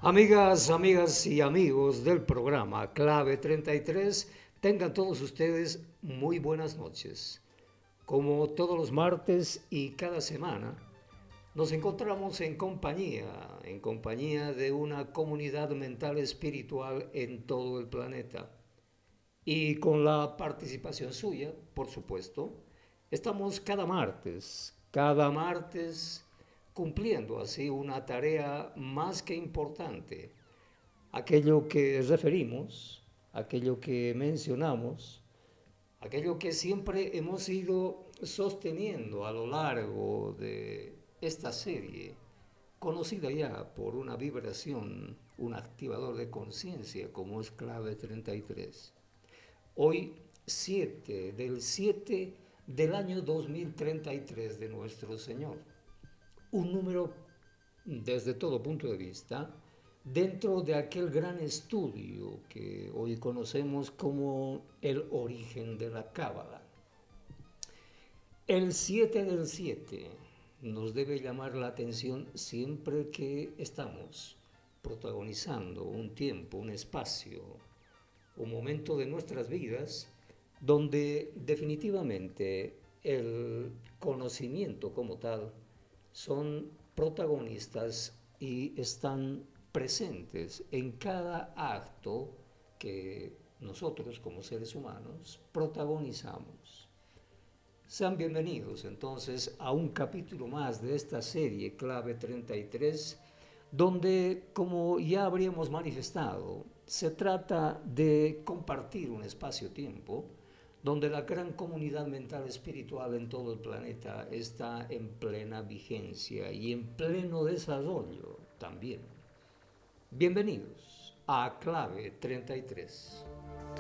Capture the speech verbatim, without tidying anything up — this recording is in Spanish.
Amigas, amigas y amigos del programa Clave treinta y tres, tengan todos ustedes muy buenas noches. Como todos los martes y cada semana, nos encontramos en compañía, en compañía de una comunidad mental espiritual en todo el planeta. Y con la participación suya, por supuesto, estamos cada martes, cada martes cumpliendo así una tarea más que importante. Aquello que referimos, aquello que mencionamos, aquello que siempre hemos ido sosteniendo a lo largo de esta serie, conocida ya por una vibración, un activador de conciencia como es Clave treinta y tres. Hoy siete del siete del año dos mil treinta y tres de nuestro Señor. Un número, desde todo punto de vista, dentro de aquel gran estudio que hoy conocemos como el origen de la Cábala. El siete del siete nos debe llamar la atención siempre que estamos protagonizando un tiempo, un espacio, un momento de nuestras vidas donde definitivamente el conocimiento como tal son protagonistas y están presentes en cada acto que nosotros como seres humanos protagonizamos. Sean bienvenidos entonces a un capítulo más de esta serie Clave treinta y tres, donde, como ya habríamos manifestado, se trata de compartir un espacio-tiempo donde la gran comunidad mental espiritual en todo el planeta está en plena vigencia y en pleno desarrollo también. Bienvenidos a Clave treinta y tres.